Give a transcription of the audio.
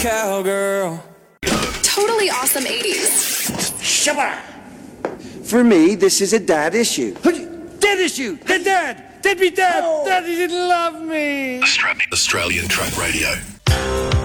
Cowgirl. Totally awesome 80s. Shabba! For me, this is a dad issue. Dad issue! Dad! Dad be dad! Oh. Daddy didn't love me! Australian Truck Radio.